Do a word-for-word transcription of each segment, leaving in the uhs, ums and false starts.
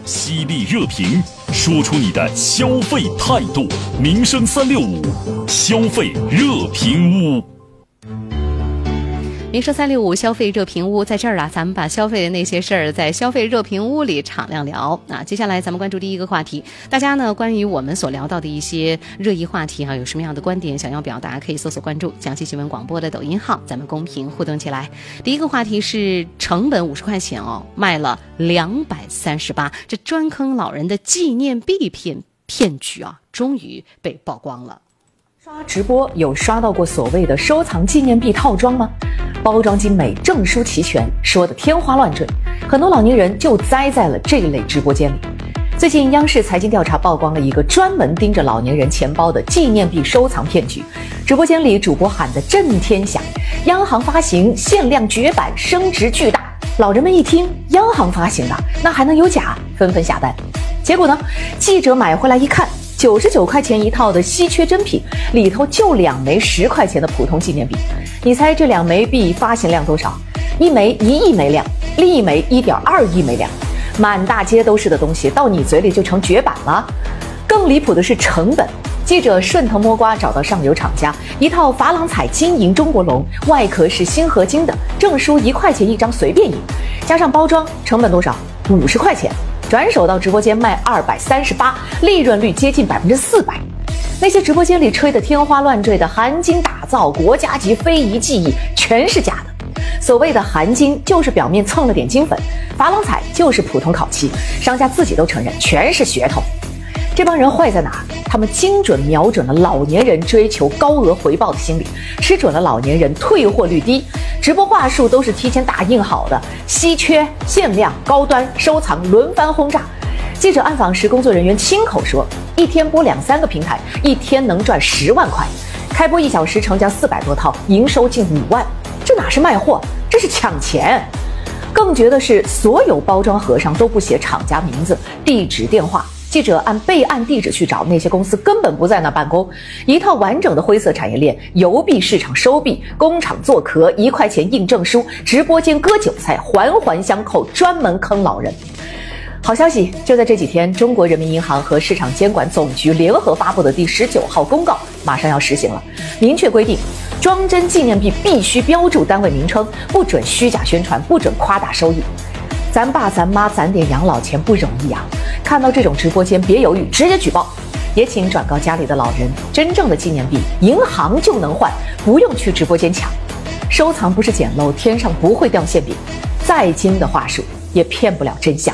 犀利热评，说出你的消费态度。民生三六五消费热评屋。 民生三六五消费热评屋在这儿啊，咱们把消费的那些事儿在消费热评屋里敞亮聊啊。接下来咱们关注第一个话题，大家呢关于我们所聊到的一些热议话题啊，有什么样的观点想要表达，可以搜索关注江西新闻广播的抖音号，咱们公屏互动起来。第一个话题是成本五十块钱哦，卖了两百三十八，这专坑老人的纪念币骗骗局啊，终于被曝光了。 刷直播有刷到过所谓的收藏纪念币套装吗？包装精美，证书齐全，说的天花乱坠，很多老年人就栽在了这类直播间里。最近央视财经调查曝光了一个专门盯着老年人钱包的纪念币收藏骗局，直播间里主播喊得震天响，央行发行限量绝版，升值巨大。老人们一听央行发行的，那还能有假，纷纷下单。结果呢，记者买回来一看，九十九块钱一套的稀缺珍品，里头就两枚十块钱的普通纪念币。你猜这两枚币发行量多少？一枚一亿枚量，另一枚一点二亿枚量，满大街都是的东西，到你嘴里就成绝版了。更离谱的是成本。记者顺藤摸瓜找到上游厂家，一套珐琅彩金银中国龙，外壳是锌合金的，证书一块钱一张随便印，加上包装，成本多少？五十块钱。转手到直播间卖二百三十八，利润率接近百分之四百。那些直播间里吹得天花乱坠的含金打造、国家级非遗技艺，全是假的。所谓的含金，就是表面蹭了点金粉；珐琅彩就是普通烤漆，商家自己都承认全是噱头。这帮人坏在哪？他们精准瞄准了老年人追求高额回报的心理，吃准了老年人退货率低，直播话术都是提前打印好的，稀缺、限量、高端、收藏轮番轰炸。记者暗访时，工作人员亲口说，一天播两三个平台，一天能赚十万块，开播一小时成交四百多套，营收近五万。这哪是卖货，这是抢钱！更绝的是，所有包装盒上都不写厂家名字、地址、电话。记者按备案地址去找，那些公司根本不在那办公。一套完整的灰色产业链，邮币市场收币，工厂做壳，一块钱印证书，直播间割韭菜，环环相扣，专门坑老人。好消息，就在这几天，中国人民银行和市场监管总局联合发布的第十九号公告马上要实行了，明确规定，装帧纪念币必须标注单位名称，不准虚假宣传，不准夸大收益。咱爸咱妈攒点养老钱不容易啊！看到这种直播间，别犹豫，直接举报。也请转告家里的老人，真正的纪念币银行就能换，不用去直播间抢。收藏不是捡漏，天上不会掉馅饼，再精的话术也骗不了真相。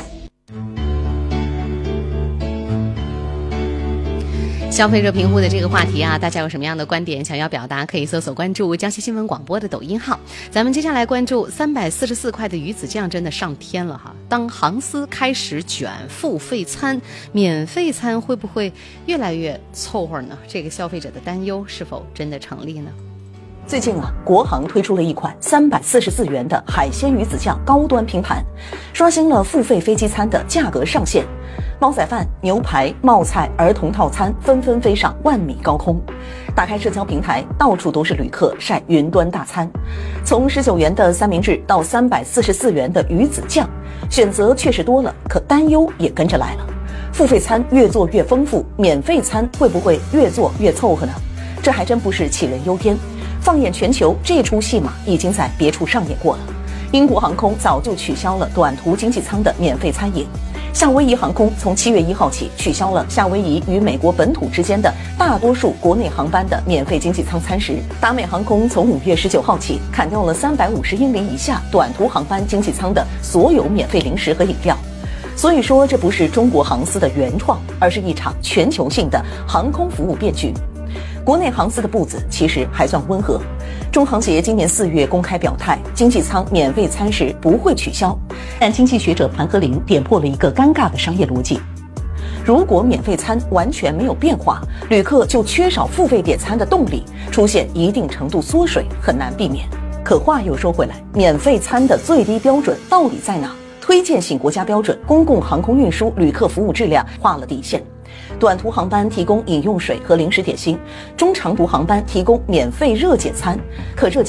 消费热评屋的这个话题啊，大家有什么样的观点想要表达，可以搜索关注江西新闻广播的抖音号。咱们接下来关注三百四十四块的鱼子酱真的上天了哈！当航司开始卷付费餐，免费餐会不会越来越凑合呢？这个消费者的担忧是否真的成立呢？ 最近啊，国航推出了一款三百四十四元的海鲜鱼子酱高端拼盘，刷新了付费飞机餐的价格上限。猫仔饭、牛排、冒菜、儿童套餐纷纷飞上万米高空。打开社交平台，到处都是旅客晒云端大餐。从十九元的三明治到三百四十四元的鱼子酱，选择确实多了，可担忧也跟着来了。付费餐越做越丰富，免费餐会不会越做越凑合呢？这还真不是杞人忧天。放眼全球，这出戏码已经在别处上演过了。英国航空早就取消了短途经济舱的免费餐饮。夏威夷航空从七月一号起取消了夏威夷与美国本土之间的大多数国内航班的免费经济舱餐食。达美航空从五月十九号起砍掉了三百五十英里以下短途航班经济舱的所有免费零食和饮料。所以说，这不是中国航司的原创，而是一场全球性的航空服务变局。国内航司的步子其实还算温和，中航协今年四月公开表态，经济舱免费餐食不会取消。但经济学者盘和林点破了一个尴尬的商业逻辑：如果免费餐完全没有变化，旅客就缺少付费点餐的动力，出现一定程度缩水，很难避免。可话又说回来，免费餐的最低标准到底在哪？推荐性国家标准公共航空运输旅客服务质量画了底线。短途航班提供饮用水和零食点心，中长途航班提供免费热解餐，可热解